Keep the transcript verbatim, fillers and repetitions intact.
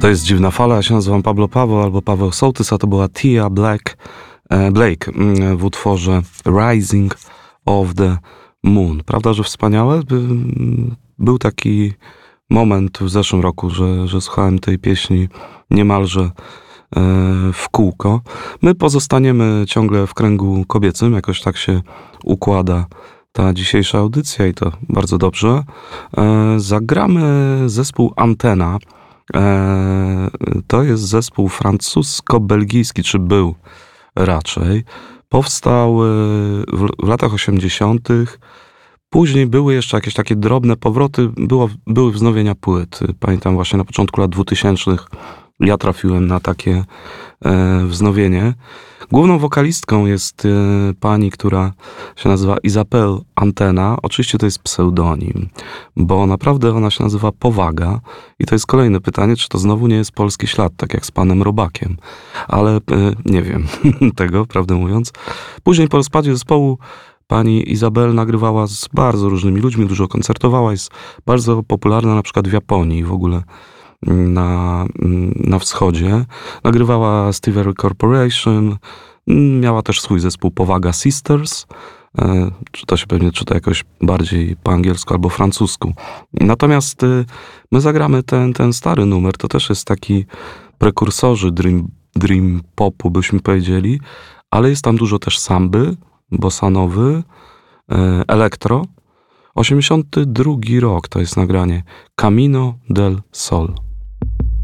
To jest Dziwna Fala, ja się nazywam Pablo Paweł albo Paweł Sołtys, a to była Tia Black, e, Blake w utworze Rising of the Moon. Prawda, że wspaniałe? By, był taki moment w zeszłym roku, że, że słuchałem tej pieśni niemalże e, w kółko. My pozostaniemy ciągle w kręgu kobiecym, jakoś tak się układa ta dzisiejsza audycja i to bardzo dobrze. E, zagramy zespół Antena. E, to jest zespół francusko-belgijski, czy był raczej. Powstał w, w latach osiemdziesiątych. Później były jeszcze jakieś takie drobne powroty, było, były wznowienia płyt. Pamiętam właśnie na początku lat dwutysięcznych ja trafiłem na takie e, wznowienie. Główną wokalistką jest e, pani, która się nazywa Isabelle Antena. Oczywiście to jest pseudonim, bo naprawdę ona się nazywa Powaga. I to jest kolejne pytanie, czy to znowu nie jest polski ślad, tak jak z panem Robakiem. Ale e, nie wiem tego, prawdę mówiąc. Później po rozpadzie zespołu pani Izabel nagrywała z bardzo różnymi ludźmi, dużo koncertowała, jest bardzo popularna na przykład w Japonii w ogóle. Na, na wschodzie. Nagrywała Stevery Corporation, miała też swój zespół Powaga Sisters, czy to się pewnie czyta jakoś bardziej po angielsku albo francusku. Natomiast my zagramy ten, ten stary numer, to też jest taki prekursorzy dream, dream popu, byśmy powiedzieli, ale jest tam dużo też samby, bossanowy, elektro. osiemdziesiąty drugi rok to jest nagranie Camino del Sol.